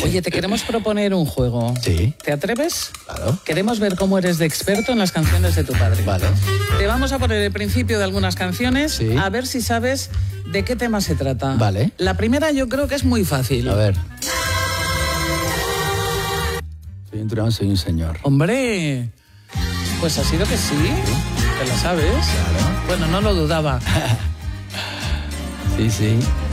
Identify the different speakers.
Speaker 1: Oye, te queremos proponer un juego.
Speaker 2: Sí.
Speaker 1: ¿Te atreves?
Speaker 2: Claro.
Speaker 1: Queremos ver cómo eres de experto en las canciones de tu padre.
Speaker 2: Vale.
Speaker 1: Te vamos a poner el principio de algunas canciones,
Speaker 2: Sí.
Speaker 1: a ver si sabes de qué tema se trata.
Speaker 2: Vale.
Speaker 1: La primera yo creo que es muy fácil.
Speaker 2: A ver. Soy un trueno, soy un señor.
Speaker 1: Hombre, pues ha sido que sí. ¿Te la sabes?
Speaker 2: Claro.
Speaker 1: Bueno, no lo dudaba.
Speaker 2: Sí, sí.